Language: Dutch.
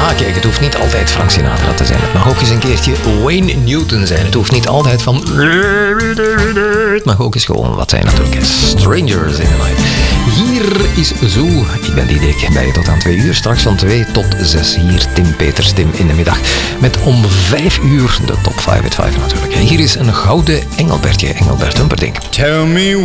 Ja, kijk, het hoeft niet altijd Frank Sinatra te zijn. Het mag ook eens een keertje Wayne Newton zijn. Het hoeft niet altijd van... Het mag ook eens gewoon wat zijn natuurlijk. Strangers in the Night. Hier is Zo. Ik ben Diederik, bij je tot aan 2 uur. Straks van 2 tot 6. Hier Tim Peters, Tim in de middag. Met om 5 uur de top 5 at 5 natuurlijk. Hier is een gouden Engelbert Humperdinck. Tell me